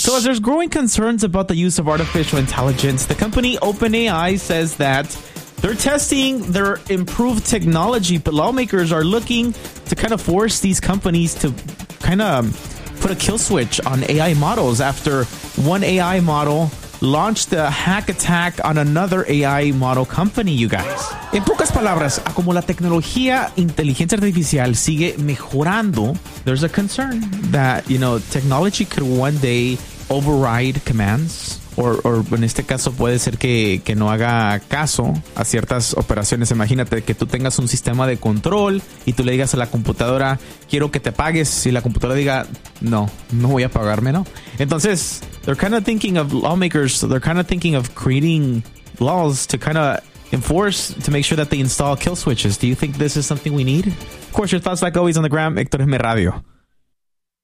So as there's growing concerns about the use of artificial intelligence, the company OpenAI says that they're testing their improved technology, but lawmakers are looking to kind of force these companies to kind of put a kill switch on AI models after one AI model launched a hack attack on another AI model company, you guys. En pocas palabras, como la tecnología inteligencia artificial sigue mejorando, there's a concern that, technology could one day override commands. O en este caso puede ser que no haga caso a ciertas operaciones. Imagínate que tú tengas un sistema de control y tú le digas a la computadora, quiero que te pagues, y la computadora diga, no voy a pagarme, ¿no? Entonces, they're kind of thinking of lawmakers, they're kind of thinking of creating laws to kind of enforce, to make sure that they install kill switches. Do you think this is something we need? Of course, your thoughts like always on the gram, Héctor M. Radio.